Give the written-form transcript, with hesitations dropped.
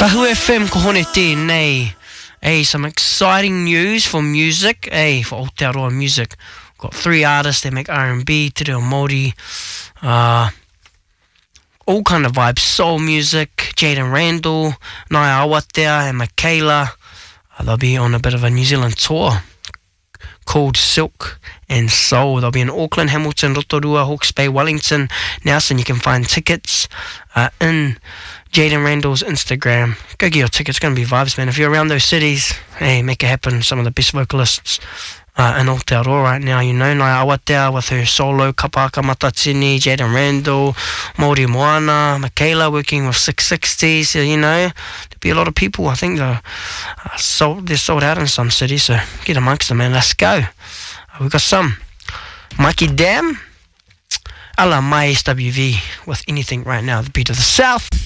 Tahu FM ko hone tēnei. Hey, some exciting news for music. Hey, for Aotearoa music. Got 3 artists that make R&B, te reo Māori. All kind of vibes. Soul music. Jaden Randall, Naya Awatea and Michaela. They'll be on a bit of a New Zealand tour called Silk and Soul. They'll be in Auckland, Hamilton, Rotorua, Hawke's Bay, Wellington, Nelson. You can find tickets in Jaden Randall's Instagram. Go get your tickets. It's going to be vibes, man. If you're around those cities, hey, make it happen. Some of the best vocalists in Aotearoa right now, you know, Naya Awatea with her solo, Kapaka Matatini, Jaden Randall, Māori Moana, Michaela working with 660, so, you know, there'll be a lot of people. I think they're sold out in some cities, so get amongst them, man. Let's go. We've got some Mikey Dam, a la my SWV with Anything right now, the beat of the South.